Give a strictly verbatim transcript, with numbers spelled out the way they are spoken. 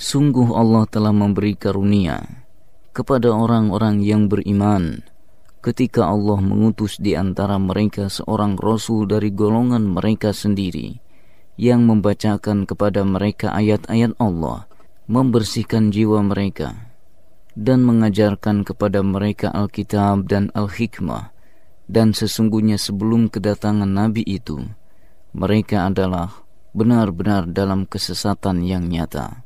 Sungguh Allah telah memberi karunia kepada orang-orang yang beriman ketika Allah mengutus di antara mereka seorang Rasul dari golongan mereka sendiri yang membacakan kepada mereka ayat-ayat Allah, membersihkan jiwa mereka, dan mengajarkan kepada mereka Alkitab dan Al-Hikmah. Dan sesungguhnya sebelum kedatangan Nabi itu, mereka adalah benar-benar dalam kesesatan yang nyata.